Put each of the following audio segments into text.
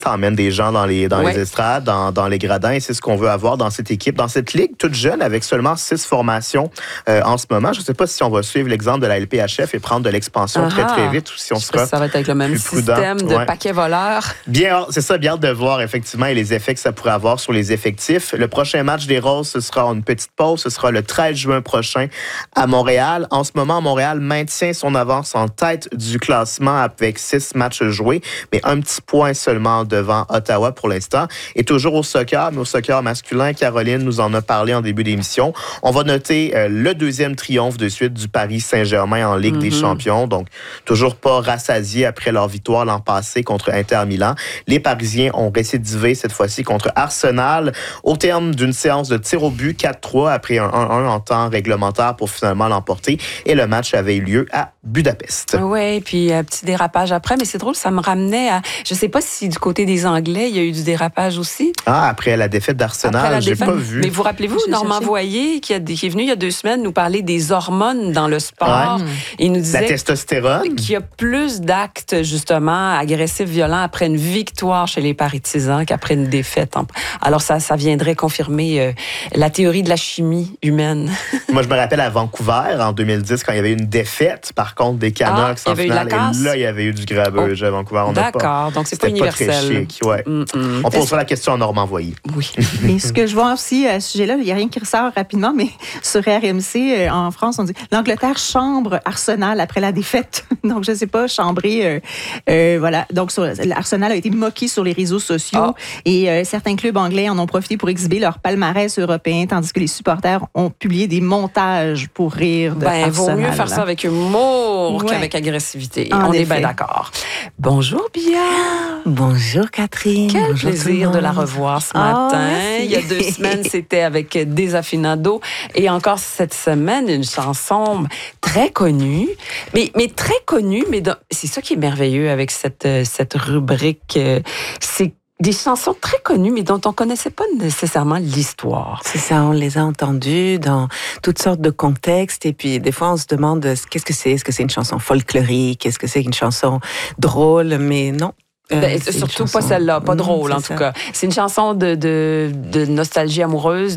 t'emmènes des gens dans les estrades, dans les gradins, et c'est ce qu'on veut avoir dans cette équipe, dans cette ligue toute jeune, avec seulement 6 formations en ce moment. Je ne sais pas si on va suivre l'exemple de la LPHF et prendre de l'expansion très, très vite, ou si on sera ça va être avec le même système de paquets voleurs. Bien, c'est ça, bien hâte de voir effectivement et les effets que ça pourrait avoir sur les effectifs. Le prochain match des Roses, ce sera une petite pause, ce sera le 13 juin prochain à Montréal. En ce moment, Montréal maintient son avance en tête du classement avec 6 matchs joués, mais un petit point seulement devant Ottawa pour l'instant. Et toujours au soccer, mais au soccer masculin, Caroline nous en a parlé en début d'émission. On va noter le 2e triomphe de suite du Paris Saint-Germain en Ligue des Champions. Donc, toujours pas rassasiés après leur victoire l'an passé contre Inter Milan. Les Parisiens ont récidivé cette fois-ci contre Arsenal au terme d'une séance de tir au but 4-3 après un 1-1 en temps réglementaire pour finalement l'emporter. Et le match avait eu lieu à Budapest. Oui, puis un petit dérapage après, mais c'est drôle, ça me ramenait à... Je sais pas si du côté des Anglais, il y a eu du dérapage aussi. Ah, après la défaite d'Arsenal, j'ai pas vu. Mais vous rappelez-vous, Normand Voyer, qui est venu il y a 2 semaines nous parler des hormones dans le sport. Ouais. Il nous disait... La testostérone. Qu'il y a plus d'actes, justement, agressifs, violents après une victoire chez les partisans qu'après une défaite. Alors, ça viendrait confirmer la théorie de la chimie humaine. Moi, je me rappelle à Vancouver, en 2010, quand il y avait eu une défaite, par contre, des Canucks en finale. Et là, il y avait eu du grabuge à Vancouver. D'accord, donc c'est pas universel. Pas très chic, ouais. On posera la question à Normand Voyer. Oui. Et ce que je vois aussi à ce sujet-là, il n'y a rien qui ressort rapidement, mais sur RMC, en France, on dit l'Angleterre chambre Arsenal après la défaite. Donc, je ne sais pas, chambrer, voilà. Donc, Arsenal a été moqué sur les réseaux sociaux et certains clubs anglais en ont profité pour exhiber leur palmarès européen, tandis que les supporters ont publié des montages pour rire de Arsenal. Vaut mieux faire ça avec humour qu'avec agressivité. On est bien d'accord. Bonjour, Bia. Bonjour, Catherine. Quel Bonjour plaisir de la revoir ce matin. Merci. Il y a 2 semaines, c'était avec Desafinado. Et encore cette semaine, une chanson très connue. Mais très connue, mais c'est ça qui est merveilleux avec cette rubrique. C'est des chansons très connues, mais dont on ne connaissait pas nécessairement l'histoire. C'est ça, on les a entendues dans toutes sortes de contextes. Et puis, des fois, on se demande qu'est-ce que c'est. Est-ce que c'est une chanson folklorique? Est-ce que c'est une chanson drôle? Mais non. Surtout pas celle-là, pas drôle en tout cas. C'est une chanson de nostalgie amoureuse,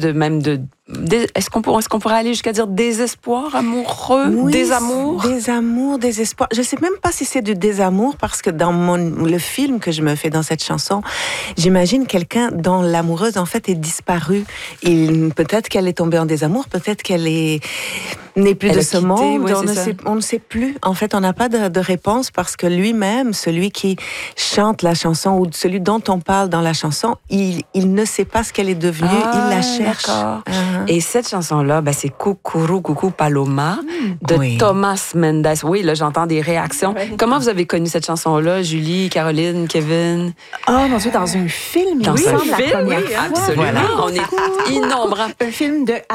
est-ce qu'on pourrait aller jusqu'à dire désespoir amoureux, oui, désamour? Désamour, désespoir. Je sais même pas si c'est du désamour parce que dans le film que je me fais dans cette chanson, j'imagine quelqu'un dont l'amoureuse en fait est disparue. Peut-être qu'elle est tombée en désamour, peut-être qu'elle n'est plus de ce monde. On ne sait plus. En fait, on n'a pas de réponse parce que lui-même, celui qui chante la chanson ou celui dont on parle dans la chanson, il ne sait pas ce qu'elle est devenue. Il la cherche. Et cette chanson-là, c'est Coucou Coucou Paloma de Thomas Mendes. Oui, là, j'entends des réactions. Comment vous avez connu cette chanson-là, Julie, Caroline, Kevin? Oh, mon Dieu, dans un film. Dans un film, oui, absolument. Voilà. On est innombrables. Un film de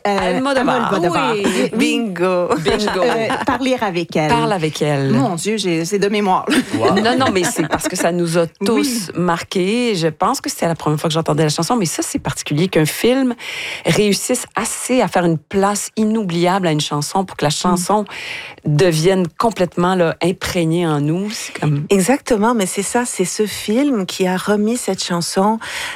Almodovar. Oui. Bingo. Parler avec elle. Parle avec elle. Mon Dieu, c'est de mémoire. Wow. Non, mais c'est parce que ça nous a tous marqués. Je pense que c'était la première fois que j'entendais la chanson, mais ça, c'est particulier qu'un film réussisse assez à faire une place inoubliable à une chanson pour que la chanson devienne complètement imprégnée en nous. C'est comme... Exactement, mais c'est ça, c'est ce film qui a remis cette chanson,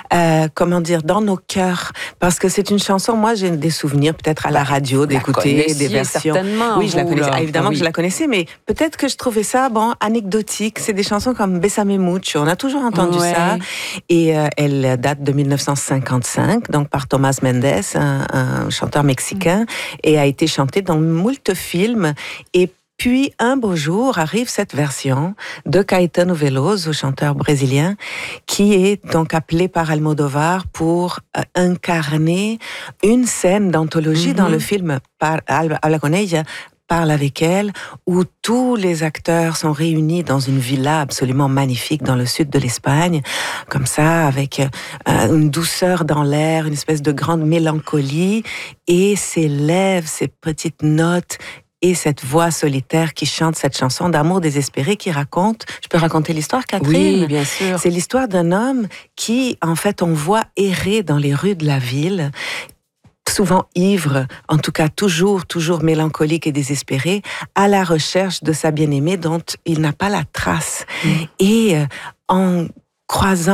dans nos cœurs. Parce que c'est une chanson, moi j'ai des souvenirs peut-être à la radio d'écouter des versions. Certainement. Oui, je la connaissais. Évidemment que je la connaissais, mais peut-être que je trouvais ça, anecdotique. C'est des chansons comme Bésame Mucho. On a toujours entendu ça. Et elle date de 1955, donc par Thomas Mendes, un chanteur mexicain, et a été chantée dans moult films. Et puis, un beau jour, arrive cette version de Caetano Veloso, chanteur brésilien, qui est donc appelé par Almodovar pour incarner une scène d'anthologie dans le film Habla con ella, Parle avec elle, où tous les acteurs sont réunis dans une villa absolument magnifique dans le sud de l'Espagne, comme ça, avec une douceur dans l'air, une espèce de grande mélancolie, et s'élèvent ces petites notes et cette voix solitaire qui chante cette chanson d'amour désespéré qui raconte... Je peux raconter l'histoire, Catherine? Oui, bien sûr. C'est l'histoire d'un homme qui, en fait, on voit errer dans les rues de la ville, souvent ivre, en tout cas toujours mélancolique et désespéré, à la recherche de sa bien-aimée dont il n'a pas la trace. Et en croisant